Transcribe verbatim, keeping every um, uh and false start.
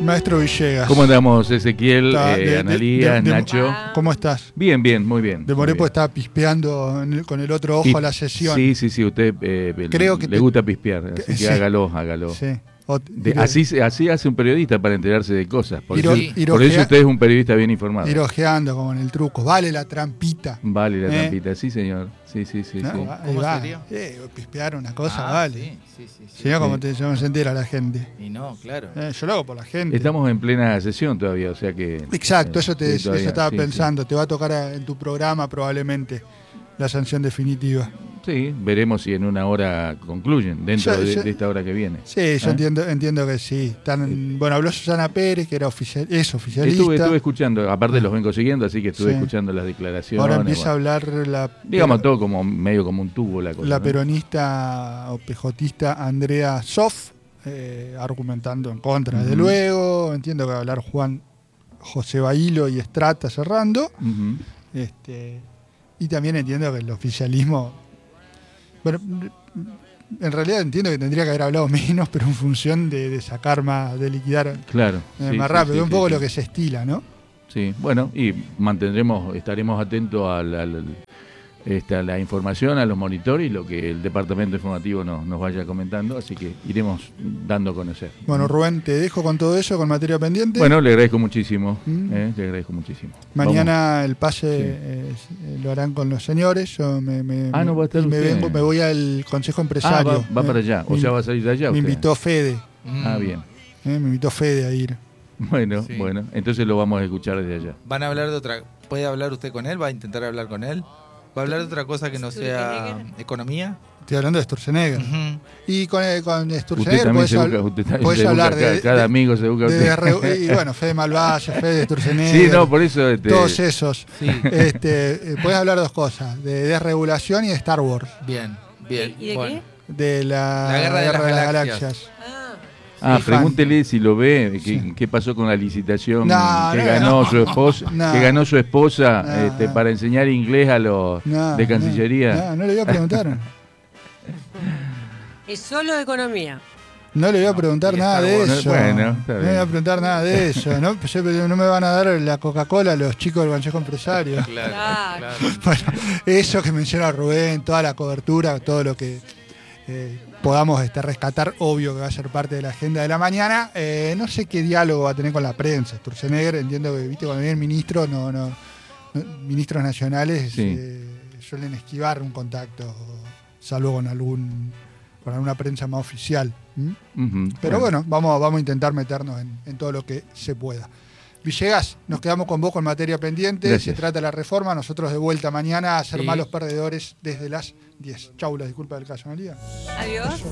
Maestro Villegas. ¿Cómo andamos, Ezequiel, Está, eh, de- de- Analía, de- de- Nacho? ¿Cómo estás? Bien, bien, muy bien. Demoré muy porque bien. estaba pispeando en el- con el otro ojo Y- a la sesión. Sí, sí, sí, usted eh, Creo que le te- gusta pispear, así que sí. hágalo, hágalo. Sí. O- De- ir- así, se- así hace un periodista para enterarse de cosas. Por, Ir- eso, ir por eso ojea- usted es un periodista bien informado. ir ojeando como en el truco. Vale la trampita. Vale la ¿Eh? trampita, sí, señor. Sí, sí, sí. ¿No? sí. Ahí ¿Cómo va. sería? Eh, pispear una cosa, Ah, vale. Sí, sí, sí. sí. Si no, como Sí. te no se entera la gente. Y no, claro. Eh, yo lo hago por la gente. Estamos en plena sesión todavía, o sea que... Exacto, eh, eso, te, sí, eso todavía, estaba sí, pensando. Te va a tocar a- en tu programa probablemente la sanción definitiva. Sí. Sí, veremos si en una hora concluyen, dentro Yo- de, yo- de esta hora que viene. Sí, yo ¿Eh? entiendo, entiendo que sí. Están, bueno, habló Susana Pérez, que era oficial, es oficialista. Estuve, estuve escuchando, aparte los vengo siguiendo, así que estuve Sí. escuchando las declaraciones. Ahora empieza a bueno. hablar la, Digamos todo como medio como un tubo la cosa. la ¿no? peronista o pejotista Andrea Sof, eh, argumentando en contra. Ujú. De luego, entiendo que va a hablar Juan José Bailo y Estrata cerrando. Ujú. Este, y también entiendo que el oficialismo, bueno, en realidad entiendo que tendría que haber hablado menos, pero en función de, de sacar más, de liquidar Claro. eh, sí, más sí, rápido, sí, un sí, poco sí. lo que se estila, ¿no? Sí, bueno, y mantendremos, estaremos atentos al, al- esta, la información, a los monitores y lo que el departamento informativo nos, nos vaya comentando, así que iremos dando a conocer. Bueno, Rubén, te dejo con todo eso, con materia pendiente. Bueno, le agradezco muchísimo, Mm. eh, le agradezco muchísimo. Mañana el pase Sí. eh, eh, lo harán con los señores. Yo me, me- Ah, no va a estar y me, usted. vengo, me voy al Consejo Vamos. Ah, Empresario. va, va Eh, para allá, o me, sea, va a salir de allá me usted. invitó Fede, Mm. Ah, bien. eh, me invitó Fede a ir. Bueno, Sí. bueno, entonces lo vamos a escuchar desde allá. Van a hablar de otra. ¿Puede hablar usted con él? ¿Va a intentar hablar con él? ¿Va a hablar de otra cosa que no sea economía? Estoy hablando de Sturzenegger. Ujú. Y con, eh, con Usted Sturzenegger también podés, se habl- busca, usted también podés se busca hablar cada, de, cada de- amigo se busca de usted. re- y bueno, Fede Malvaya, Fede Sturzenegger. Sí, no, por eso... Este, todos esos. Sí. Este, eh, podés hablar de dos cosas, de desregulación y de Star Wars, Bien, bien. ¿Y de Bueno. de la, La guerra de las las galaxias. Ah, Ah, Sí, pregúntele si lo ve, qué, Sí. qué pasó con la licitación No, que no, ganó no. su esposa, No. que ganó su esposa No, este, no. para enseñar inglés a los No, de Cancillería. No, no le voy a preguntar. es solo economía. No le voy a preguntar y nada Star de Wars. eso. Bueno, está no le bien. voy a preguntar nada de eso. No, Pues, eh, no me van a dar la Coca-Cola a los chicos del Consejo Empresario. Claro, Claro. claro. Bueno, eso que menciona Rubén, toda la cobertura, todo lo que eh, podamos este, rescatar, obvio que va a ser parte de la agenda de la mañana. Eh, no sé qué diálogo va a tener con la prensa. Sturzenegger, entiendo que, viste, cuando viene el ministro, no, no, no- ministros nacionales Sí. eh, suelen esquivar un contacto, salvo con algún con alguna prensa más oficial. ¿m? Ujú, Pero bueno, vamos, vamos a intentar meternos en, en todo lo que se pueda. Villegas, nos quedamos con vos con materia pendiente. Gracias. Se trata de la reforma. Nosotros de vuelta mañana a ser Sí. malos perdedores desde las diez. Chau, la disculpa del caso, Analía. Adiós.